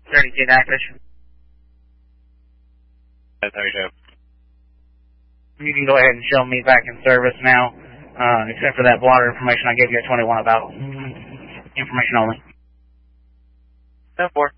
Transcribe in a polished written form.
32 Dactysh. That's 32. You can go ahead and show me back in service now, except for that blotter information I gave you at 21 about. Information only. 10-4.